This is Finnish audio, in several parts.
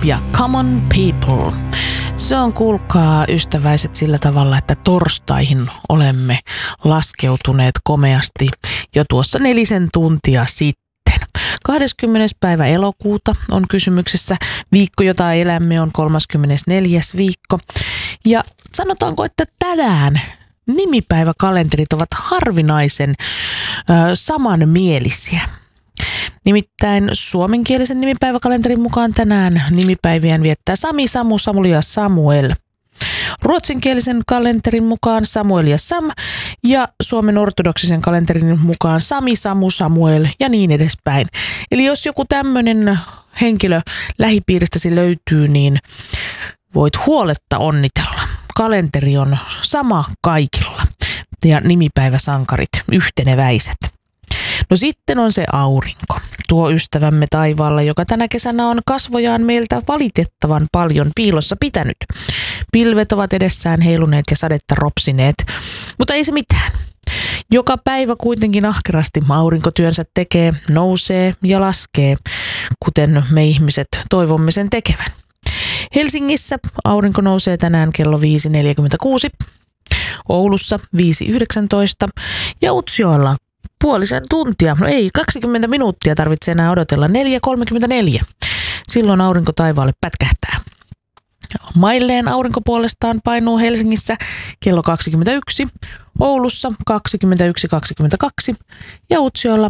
ja Common People. Se on, kuulkaa ystäväiset, sillä tavalla, että torstaihin olemme laskeutuneet komeasti jo tuossa 4 tuntia sitten. 20. päivä elokuuta on kysymyksessä. Viikko, jota elämme, on 34. viikko. Ja sanotaanko, että tänään nimipäiväkalenterit ovat harvinaisen samanmielisiä. Nimittäin suomenkielisen nimipäiväkalenterin mukaan tänään nimipäiviään viettää Sami, Samu, Samuli ja Samuel. Ruotsinkielisen kalenterin mukaan Samuel ja Sam ja Suomen ortodoksisen kalenterin mukaan Sami, Samu, Samuel ja niin edespäin. Eli jos joku tämmöinen henkilö lähipiiristäsi löytyy, niin voit huoletta onnitella. Kalenteri on sama kaikilla ja nimipäiväsankarit yhteneväiset. No sitten on se aurinko, tuo ystävämme taivaalla, joka tänä kesänä on kasvojaan meiltä valitettavan paljon piilossa pitänyt. Pilvet ovat edessään heiluneet ja sadetta ropsineet, mutta ei se mitään. Joka päivä kuitenkin ahkerasti aurinkotyönsä tekee, nousee ja laskee, kuten me ihmiset toivomme sen tekevän. Helsingissä aurinko nousee tänään kello 5.46, Oulussa 5.19 ja Utsjoella puolisen tuntia, no ei 20 minuuttia tarvitse enää odotella, 4.34. Silloin aurinko taivaalle pätkähtää. Mailleen aurinko puolestaan painuu Helsingissä kello 21, Oulussa 21.22 ja Utsjoella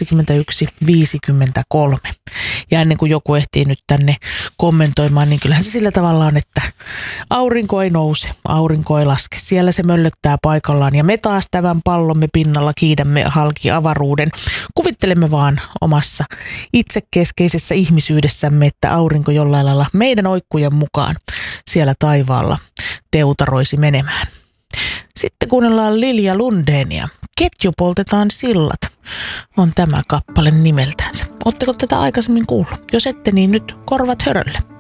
21.53. Ja ennen kuin joku ehtii nyt tänne kommentoimaan, niin kyllähän se sillä tavalla on, että aurinko ei nouse, aurinko ei laske. Siellä se möllöttää paikallaan ja me taas tämän pallomme pinnalla kiidämme halki avaruuden. Kuvittelemme vaan omassa itsekeskeisessä ihmisyydessämme, että aurinko jollain lailla meidän oikkujen mukaan siellä taivaalla teutaroisi menemään. Sitten kuunnellaan Lilja Lundenia. Ketju poltetaan sillat on tämä kappale nimeltänsä. Oletteko tätä aikaisemmin kuullut? Jos ette, niin nyt korvat hörölle.